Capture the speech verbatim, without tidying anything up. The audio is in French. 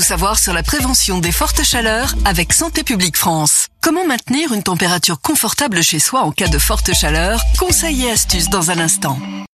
tout savoir sur la prévention des fortes chaleurs avec Santé publique France. Comment maintenir une température confortable chez soi en cas de forte chaleur? Conseils et astuces dans un instant.